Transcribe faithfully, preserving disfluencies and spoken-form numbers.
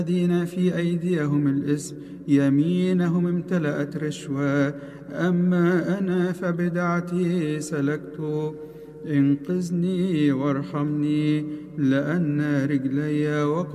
الذين في أيديهم الإثم يمينهم امتلأت رشوة، أما أنا فبدعتي سلكت. انقذني وارحمني، لأن رجلي وقع